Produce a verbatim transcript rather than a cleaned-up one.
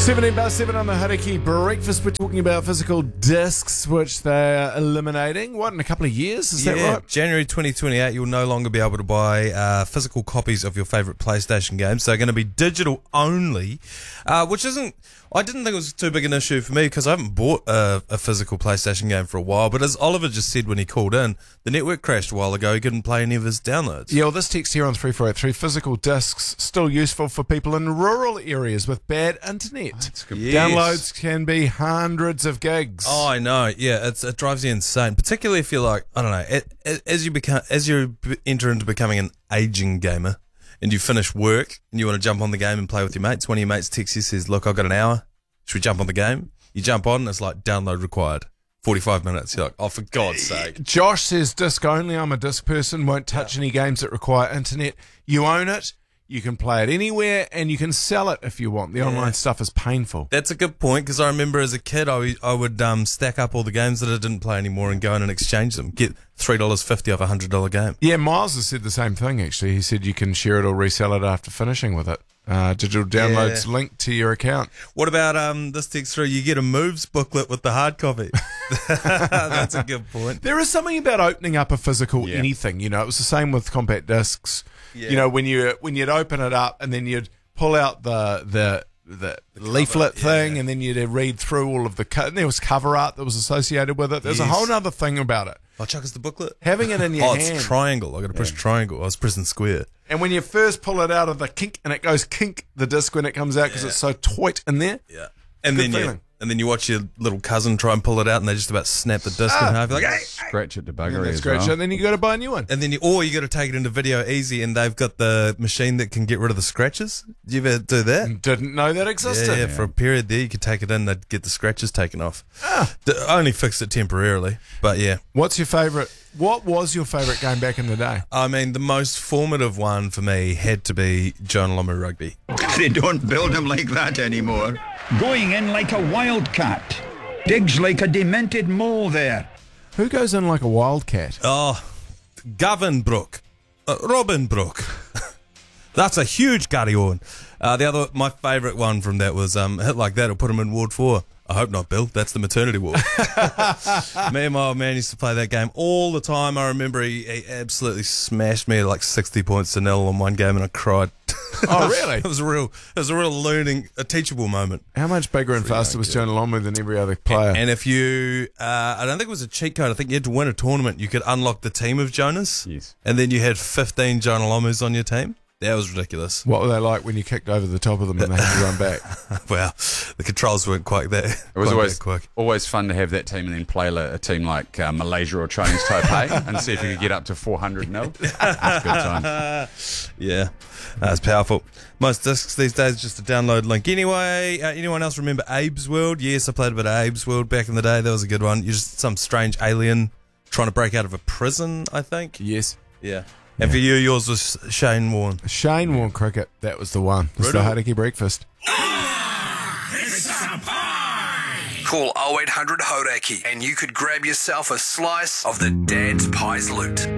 seventeen past seven on the Hauraki Breakfast. We're talking about physical discs, which they are eliminating. What, in a couple of years? Is yeah, that right? January twenty twenty-eight, you'll no longer be able to buy uh, physical copies of your favourite PlayStation games. They're going to be digital only, uh, which isn't... I didn't think it was too big an issue for me because I haven't bought a, a physical PlayStation game for a while. But as Oliver just said when he called in, the network crashed a while ago. He couldn't play any of his downloads. Yeah, well, this text here on three four eight three, physical discs still useful for people in rural areas with bad internet. That's good. Yes. Downloads can be hundreds of gigs. Oh, I know. Yeah, it's, it drives you insane, particularly if you're like, I don't know, it, it, as you become, as you b- enter into becoming an aging gamer and you finish work and you want to jump on the game and play with your mates. One of your mates texts you, says, look, I've got an hour. Should we jump on the game? You jump on, and it's like download required. forty-five minutes. You're like, oh, for God's sake. Josh says disc only. I'm a disc person. Won't touch yeah. any games that require internet. You own it. You can play it anywhere, and you can sell it if you want. The yeah. online stuff is painful. That's a good point, because I remember as a kid, I, I would um, stack up all the games that I didn't play anymore and go in and exchange them. Get three dollars fifty off a one hundred dollars game. Yeah, Miles has said the same thing, actually. He said you can share it or resell it after finishing with it. Uh, digital downloads yeah. linked to your account. What about um, this text through? You get a moves booklet with the hard copy. That's a good point. There is something about opening up a physical yeah. anything. You know, it was the same with compact discs. Yeah. You know, when you when you'd open it up and then you'd pull out the the the, the leaflet cover, thing, yeah. and then you'd read through all of the co- and there was cover art that was associated with it. There's yes. a whole other thing about it. Oh, Chuck, is the booklet? Having it in your oh, hand. it's triangle. I got to push yeah. triangle. I was pressing square. And when you first pull it out of the kink, and it goes kink, the disc when it comes out because yeah. it's so tight in there. Yeah. And Good then feeling. you and then you watch your little cousin try and pull it out, and they just about snap the disc ah, in half. You're like, hey, scratch it to and buggery they as scratch well. it, and then you got to buy a new one. and then you or you got to take it into Video Easy, and they've got the machine that can get rid of the scratches. Did you ever do that? Didn't know that existed. Yeah, yeah, for a period there, you could take it in, they'd get the scratches taken off. Ah. D- only fixed it temporarily, but yeah. What's your favourite? What was your favourite game back in the day? I mean, the most formative one for me had to be John Lomu Rugby. They don't build them like that anymore. Going in like a wildcat. Digs like a demented mole there. Who goes in like a wildcat? Oh, Gavin Brook. Uh, Robin Brook. That's a huge carry on. Uh, the other, my favourite one from that was um, hit like that or put him in Ward four. I hope not, Bill. That's the maternity ward. Me and my old man used to play that game all the time. I remember he, he absolutely smashed me at like sixty points to nil on one game, and I cried. Oh, really? It was a real, it was a real learning, a teachable moment. How much bigger and faster was Jonah Lomu than every other player? And, and if you, uh, I don't think it was a cheat code. I think you had to win a tournament. You could unlock the team of Jonas. Yes. And then you had fifteen Jonah Lomus on your team. That was ridiculous. What were they like when you kicked over the top of them and they had to run back? Well, the controls weren't quite that. It was quite always that quick. always fun to have that team and then play a, a team like uh, Malaysia or Chinese Taipei and see if you could get up to four hundred nil. It's a good time. Yeah, that's powerful. Most discs these days are just a download link. Anyway, uh, anyone else remember Abe's World? Yes, I played a bit of Abe's World back in the day. That was a good one. You're just some strange alien trying to break out of a prison, I think. Yes. Yeah. And for you, yours was Shane Warne. Shane Warne Cricket. That was the one. It's the Hauraki Breakfast. Call oh eight hundred Hauraki and you could grab yourself a slice of the Dad's Pies loot.